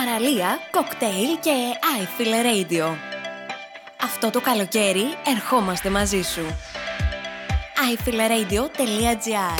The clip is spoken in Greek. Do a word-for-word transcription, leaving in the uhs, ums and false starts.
παραλία, κοκτέιλ και iFeel Radio. Αυτό το καλοκαίρι ερχόμαστε μαζί σου. άι φι ελ radio τελεία τζι άρ